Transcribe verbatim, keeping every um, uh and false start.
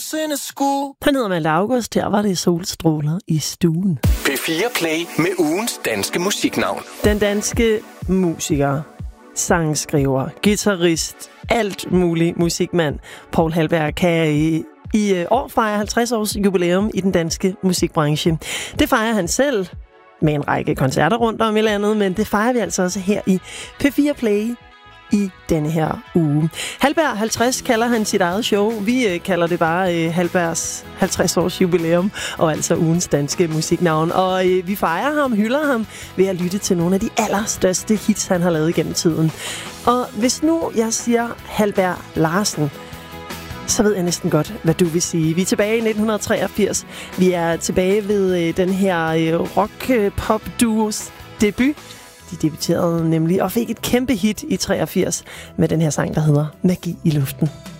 nogensinde skulle. Han hedder Malte August, her var det solstråler i stuen. P fire Play med ugens danske musiknavn. Den danske musiker, sangskriver, guitarist, alt mulig musikmand, Poul Halberg, kan i, i år fejre halvtreds års jubilæum i den danske musikbranche. Det fejrer han selv med en række koncerter rundt om i landet, men det fejrer vi altså også her i P fire Play i denne her uge. Halberg halvtreds kalder han sit eget show. Vi øh, kalder det bare øh, Halbergs halvtreds års jubilæum, og altså ugens danske musiknavn. Og øh, vi fejrer ham, hylder ham ved at lytte til nogle af de allerstørste hits, han har lavet gennem tiden. Og hvis nu jeg siger Halberg Larsen, så ved jeg næsten godt, hvad du vil sige. Vi er tilbage i nitten treogfirs. Vi er tilbage ved øh, den her øh, rock-pop-duos debut. De debuterede nemlig og fik et kæmpe hit i treogfirs med den her sang, der hedder Magi i luften.